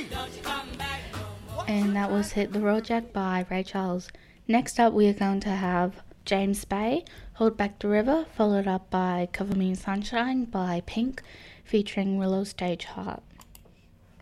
And that was Hit the Road Jack by Ray Charles. Next up, we are going to have James Bay, Hold Back the River, followed up by Cover Me in Sunshine by Pink, featuring Willow Stage Heart.